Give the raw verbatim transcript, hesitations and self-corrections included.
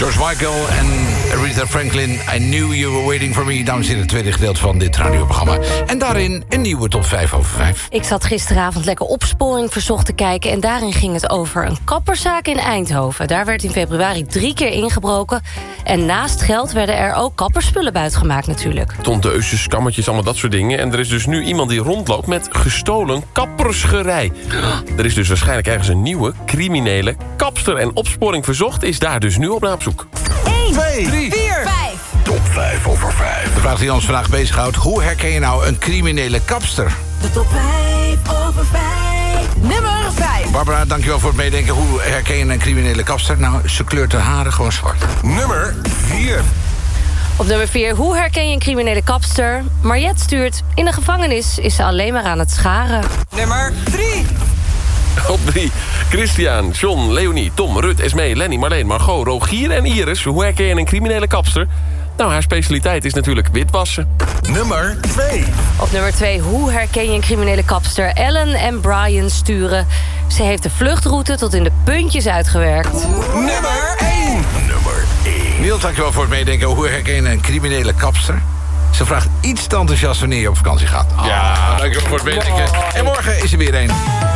George Michael en Aretha Franklin. I knew you were waiting for me. Dames in het tweede gedeelte van dit radioprogramma. En daarin een nieuwe top vijf over vijf. Ik zat gisteravond lekker Opsporing Verzocht te kijken... en daarin ging het over een kapperszaak in Eindhoven. Daar werd in februari drie keer ingebroken. En naast geld werden er ook kapperspullen buitgemaakt natuurlijk. Tondeusjes, kammetjes, allemaal dat soort dingen. En er is dus nu iemand die rondloopt met gestolen kappersgerei. Er is dus waarschijnlijk ergens een nieuwe criminele kapster. En Opsporing Verzocht is daar dus nu op naar op zoek. één, twee, drie, vier, vijf. Top vijf over vijf. De vraag die ons vandaag bezighoudt: hoe herken je nou een criminele kapster? De top vijf over vijf. Nummer vijf. Barbara, dankjewel voor het meedenken. Hoe herken je een criminele kapster? Nou, ze kleurt de haren gewoon zwart. Nummer vier. Op nummer vier, hoe herken je een criminele kapster? Mariette stuurt, in de gevangenis is ze alleen maar aan het scharen. Nummer drie. Op drie. Christian, John, Leonie, Tom, Rut, Esmee, Lenny, Marleen, Margot, Rogier en Iris. Hoe herken je een criminele kapster? Nou, haar specialiteit is natuurlijk witwassen. Nummer twee. Op nummer twee, hoe herken je een criminele kapster? Ellen en Brian sturen. Ze heeft de vluchtroute tot in de puntjes uitgewerkt. Nummer één. Nummer één. Niels, dankjewel voor het meedenken. Hoe herken je een criminele kapster? Ze vraagt iets te enthousiast wanneer je op vakantie gaat. Oh, Ja, dankjewel voor het meedenken. En morgen is er weer een.